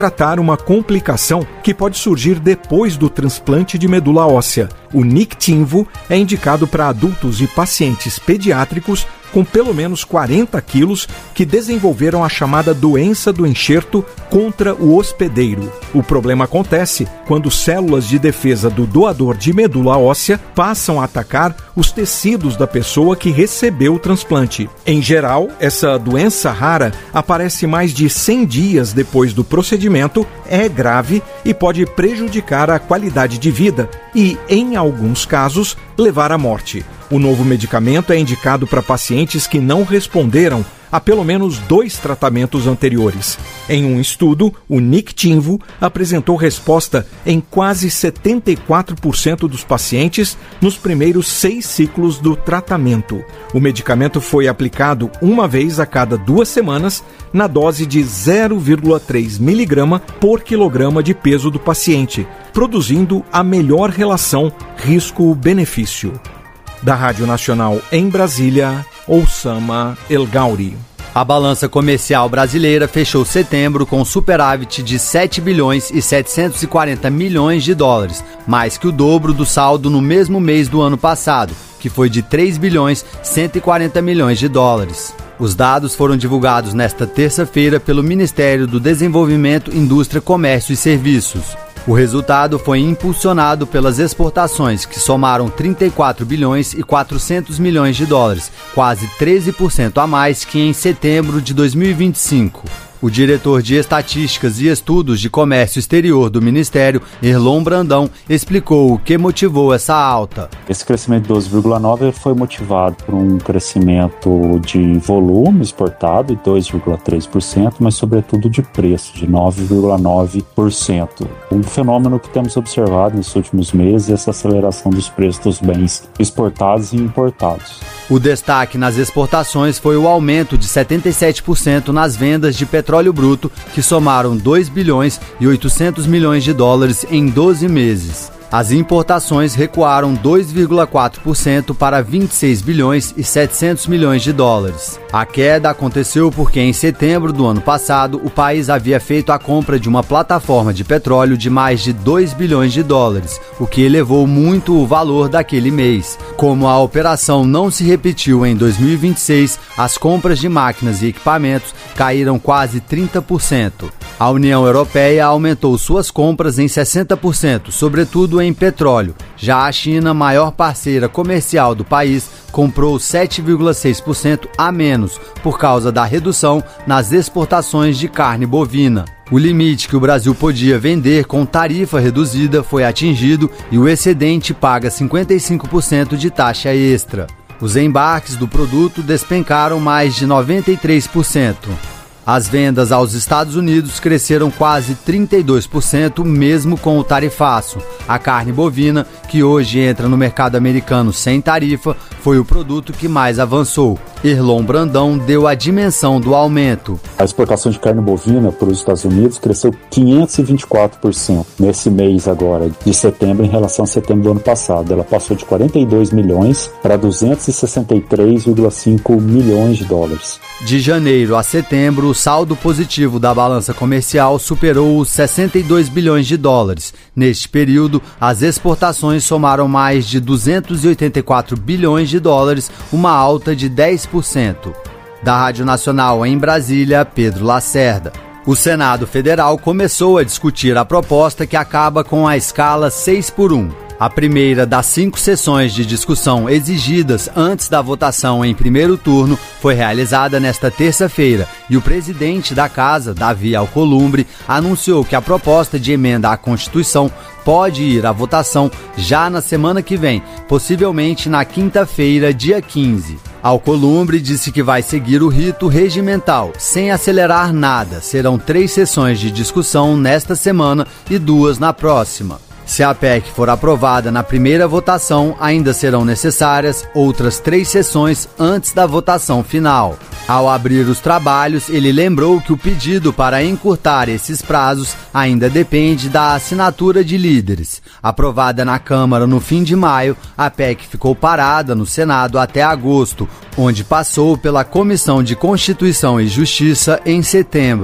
tratar uma complicação que pode surgir depois do transplante de medula óssea. O Niktimvo é indicado para adultos e pacientes pediátricos com pelo menos 40 quilos que desenvolveram a chamada doença do enxerto contra o hospedeiro. O problema acontece quando células de defesa do doador de medula óssea passam a atacar os tecidos da pessoa que recebeu o transplante. Em geral, essa doença rara aparece mais de 100 dias depois do procedimento, é grave e pode prejudicar a qualidade de vida e, em alguns casos, levar à morte. O novo medicamento é indicado para pacientes que não responderam a pelo menos 2 tratamentos anteriores. Em um estudo, o Niktimvo apresentou resposta em quase 74% dos pacientes nos primeiros 6 ciclos do tratamento. O medicamento foi aplicado uma vez a cada 2 semanas na dose de 0,3 mg por quilograma de peso do paciente, produzindo a melhor relação risco-benefício. Da Rádio Nacional em Brasília, Oussama El Gauri. A balança comercial brasileira fechou setembro com superávit de 7 bilhões e 740 milhões de dólares, mais que o dobro do saldo no mesmo mês do ano passado, que foi de 3 bilhões e 140 milhões de dólares. Os dados foram divulgados nesta terça-feira pelo Ministério do Desenvolvimento, Indústria, Comércio e Serviços. O resultado foi impulsionado pelas exportações, que somaram 34 bilhões e 400 milhões de dólares, quase 13% a mais que em setembro de 2025. O diretor de Estatísticas e Estudos de Comércio Exterior do Ministério, Erlon Brandão, explicou o que motivou essa alta. Esse crescimento de 12,9% foi motivado por um crescimento de volume exportado, de 2,3%, mas sobretudo de preço, de 9,9%. Um fenômeno que temos observado nesses últimos meses é essa aceleração dos preços dos bens exportados e importados. O destaque nas exportações foi o aumento de 77% nas vendas de petróleo bruto, que somaram 2 bilhões e 800 milhões de dólares em 12 meses. As importações recuaram 2,4% para 26 bilhões e 700 milhões de dólares. A queda aconteceu porque em setembro do ano passado o país havia feito a compra de uma plataforma de petróleo de mais de 2 bilhões de dólares, o que elevou muito o valor daquele mês. Como a operação não se repetiu em 2026, as compras de máquinas e equipamentos caíram quase 30%. A União Europeia aumentou suas compras em 60%, sobretudo em petróleo. Já a China, maior parceira comercial do país, comprou 7,6% a menos por causa da redução nas exportações de carne bovina. O limite que o Brasil podia vender com tarifa reduzida foi atingido e o excedente paga 55% de taxa extra. Os embarques do produto despencaram mais de 93%. As vendas aos Estados Unidos cresceram quase 32%, mesmo com o tarifaço. A carne bovina, que hoje entra no mercado americano sem tarifa, foi o produto que mais avançou. Erlon Brandão deu a dimensão do aumento. A exportação de carne bovina para os Estados Unidos cresceu 524% nesse mês agora, de setembro, em relação a setembro do ano passado. Ela passou de 42 milhões para 263,5 milhões de dólares. De janeiro a setembro, o saldo positivo da balança comercial superou os 62 bilhões de dólares. Neste período, as exportações somaram mais de 284 bilhões de dólares, uma alta de 10%. Da Rádio Nacional em Brasília, Pedro Lacerda. O Senado Federal começou a discutir a proposta que acaba com a escala 6-por-1. A primeira das 5 sessões de discussão exigidas antes da votação em primeiro turno foi realizada nesta terça-feira e o presidente da Casa, Davi Alcolumbre, anunciou que a proposta de emenda à Constituição pode ir à votação já na semana que vem, possivelmente na quinta-feira, dia 15. Alcolumbre disse que vai seguir o rito regimental, sem acelerar nada. Serão 3 sessões de discussão nesta semana e 2 na próxima. Se a PEC for aprovada na primeira votação, ainda serão necessárias outras 3 sessões antes da votação final. Ao abrir os trabalhos, ele lembrou que o pedido para encurtar esses prazos ainda depende da assinatura de líderes. Aprovada na Câmara no fim de maio, a PEC ficou parada no Senado até agosto, onde passou pela Comissão de Constituição e Justiça em setembro.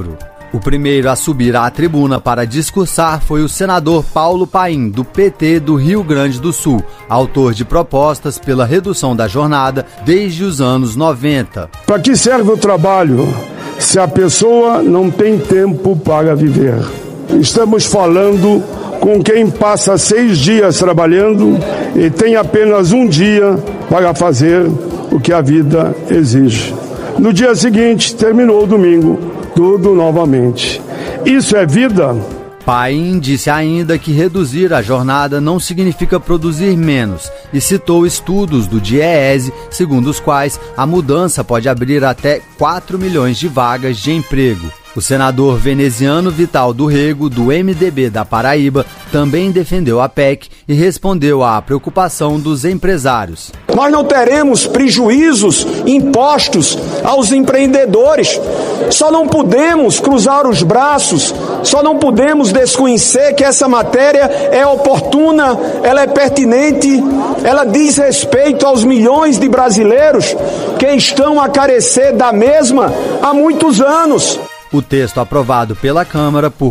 O primeiro a subir à tribuna para discursar foi o senador Paulo Paim, do PT do Rio Grande do Sul, autor de propostas pela redução da jornada desde os anos 90. Para que serve o trabalho se a pessoa não tem tempo para viver? Estamos falando com quem passa 6 dias trabalhando e tem apenas um dia para fazer o que a vida exige. No dia seguinte, terminou o domingo, tudo novamente. Isso é vida? Paim disse ainda que reduzir a jornada não significa produzir menos e citou estudos do DIEESE, segundo os quais a mudança pode abrir até 4 milhões de vagas de emprego. O senador veneziano Vital do Rego, do MDB da Paraíba, também defendeu a PEC e respondeu à preocupação dos empresários. Nós não teremos prejuízos impostos aos empreendedores. Só não podemos cruzar os braços, só não podemos desconhecer que essa matéria é oportuna, ela é pertinente, ela diz respeito aos milhões de brasileiros que estão a carecer da mesma há muitos anos. O texto aprovado pela Câmara por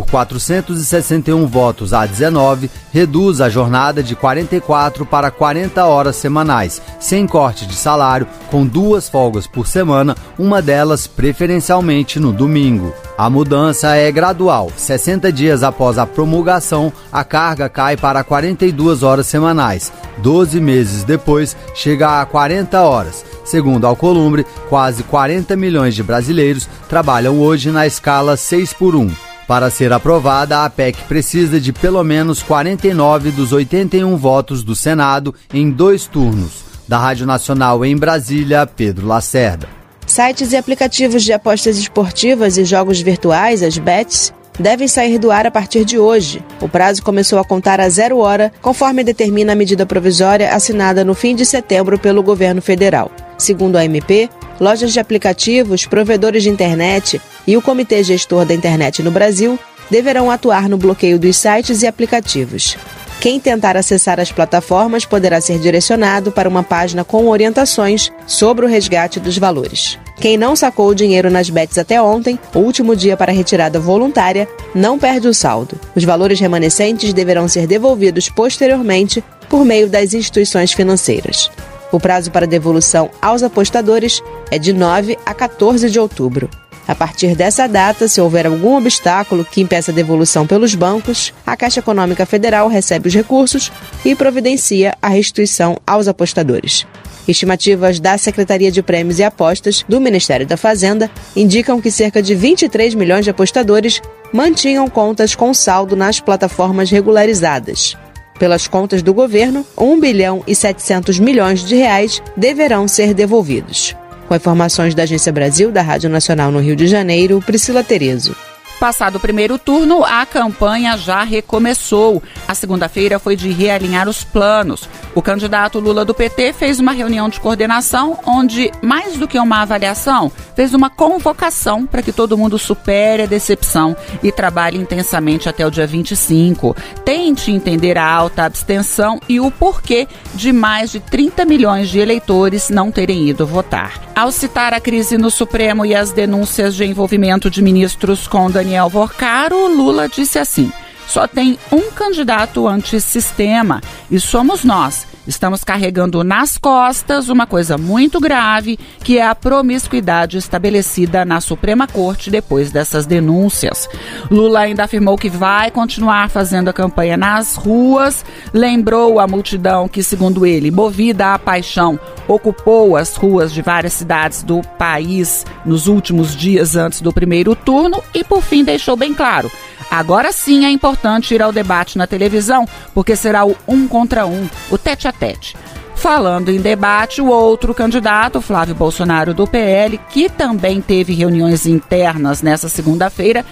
461 votos a 19 reduz a jornada de 44 para 40 horas semanais, sem corte de salário, com 2 folgas por semana, uma delas preferencialmente no domingo. A mudança é gradual. 60 dias após a promulgação, a carga cai para 42 horas semanais. 12 meses depois, chega a 40 horas. Segundo Alcolumbre, quase 40 milhões de brasileiros trabalham hoje na escala 6x1. Para ser aprovada, a PEC precisa de pelo menos 49 dos 81 votos do Senado em 2 turnos. Da Rádio Nacional em Brasília, Pedro Lacerda. Sites e aplicativos de apostas esportivas e jogos virtuais, as bets, devem sair do ar a partir de hoje. O prazo começou a contar a 0 hora, conforme determina a medida provisória assinada no fim de setembro pelo governo federal. Segundo a MP, lojas de aplicativos, provedores de internet e o Comitê Gestor da Internet no Brasil deverão atuar no bloqueio dos sites e aplicativos. Quem tentar acessar as plataformas poderá ser direcionado para uma página com orientações sobre o resgate dos valores. Quem não sacou o dinheiro nas bets até ontem, o último dia para retirada voluntária, não perde o saldo. Os valores remanescentes deverão ser devolvidos posteriormente por meio das instituições financeiras. O prazo para devolução aos apostadores é de 9 a 14 de outubro. A partir dessa data, se houver algum obstáculo que impeça a devolução pelos bancos, a Caixa Econômica Federal recebe os recursos e providencia a restituição aos apostadores. Estimativas da Secretaria de Prêmios e Apostas do Ministério da Fazenda indicam que cerca de 23 milhões de apostadores mantinham contas com saldo nas plataformas regularizadas. Pelas contas do governo, 1 bilhão e 700 milhões de reais deverão ser devolvidos. Com informações da Agência Brasil, da Rádio Nacional no Rio de Janeiro, Priscila Terezo. Passado o primeiro turno, a campanha já recomeçou. A segunda-feira foi de realinhar os planos. O candidato Lula do PT fez uma reunião de coordenação onde, mais do que uma avaliação, fez uma convocação para que todo mundo supere a decepção e trabalhe intensamente até o dia 25. Tente entender a alta abstenção e o porquê de mais de 30 milhões de eleitores não terem ido votar. Ao citar a crise no Supremo e as denúncias de envolvimento de ministros com Daniel Vorcaro, Lula disse assim: só tem um candidato antissistema e somos nós. Estamos carregando nas costas uma coisa muito grave, que é a promiscuidade estabelecida na Suprema Corte depois dessas denúncias. Lula ainda afirmou que vai continuar fazendo a campanha nas ruas, lembrou a multidão que, segundo ele, movida à paixão, ocupou as ruas de várias cidades do país nos últimos dias antes do primeiro turno e, por fim, deixou bem claro: agora sim é importante ir ao debate na televisão, porque será o 1 contra 1, o tete-a-tete. Falando em debate, o outro candidato, Flávio Bolsonaro do PL, que também teve reuniões internas nessa segunda-feira,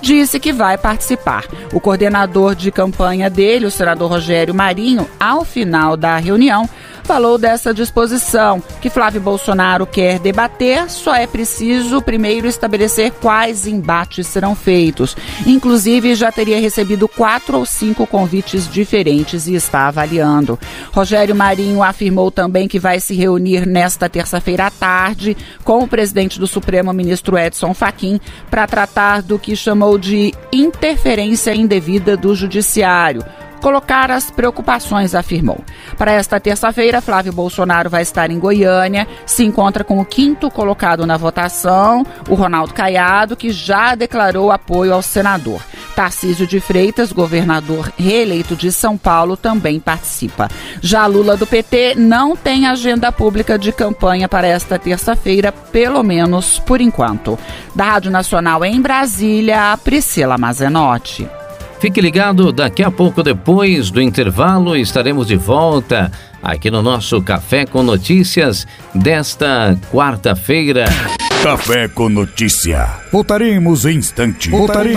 disse que vai participar. O coordenador de campanha dele, o senador Rogério Marinho, ao final da reunião, falou dessa disposição que Flávio Bolsonaro quer debater, só é preciso primeiro estabelecer quais embates serão feitos. Inclusive, já teria recebido 4 ou 5 convites diferentes e está avaliando. Rogério Marinho afirmou também que vai se reunir nesta terça-feira à tarde com o presidente do Supremo, ministro Edson Fachin, para tratar do que chamou de interferência indevida do judiciário. Colocar as preocupações, afirmou. Para esta terça-feira, Flávio Bolsonaro vai estar em Goiânia, se encontra com o 5º colocado na votação, o Ronaldo Caiado, que já declarou apoio ao senador. Tarcísio de Freitas, governador reeleito de São Paulo, também participa. Já Lula do PT não tem agenda pública de campanha para esta terça-feira, pelo menos por enquanto. Da Rádio Nacional em Brasília, Priscila Mazenotti. Fique ligado, daqui a pouco, depois do intervalo, estaremos de volta aqui no nosso Café com Notícias desta quarta-feira. Café com Notícia. Voltaremos em instante.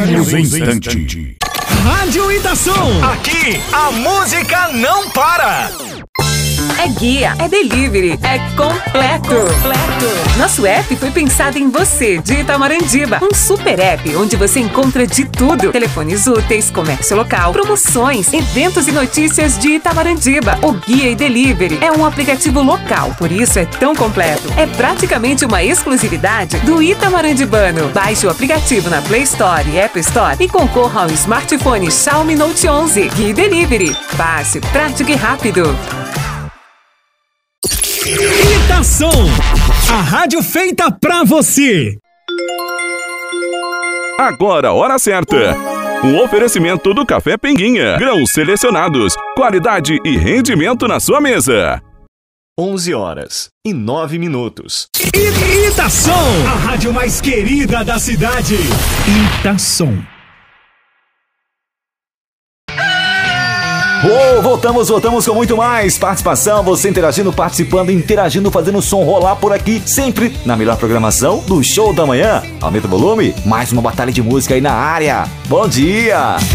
Rádio Itação. Aqui a música não para. É guia, é delivery, é completo. Nosso app foi pensado em você, de Itamarandiba. Um super app onde você encontra de tudo. Telefones úteis, comércio local, promoções, eventos e notícias de Itamarandiba. O Guia e Delivery é um aplicativo local, por isso é tão completo. É praticamente uma exclusividade do itamarandibano. Baixe o aplicativo na Play Store e App Store e concorra ao smartphone Xiaomi Note 11. Guia e Delivery. Fácil, prático e rápido. Itação, a rádio feita pra você. Agora a hora certa. Um oferecimento do Café Pinguinha. Grãos selecionados, qualidade e rendimento na sua mesa. 11h09. Itação, a rádio mais querida da cidade. Itação. Voltamos com muito mais participação, você interagindo, participando, interagindo, fazendo o som rolar por aqui, sempre na melhor programação do Show da Manhã. Aumenta o volume, mais uma batalha de música aí na área. Bom dia!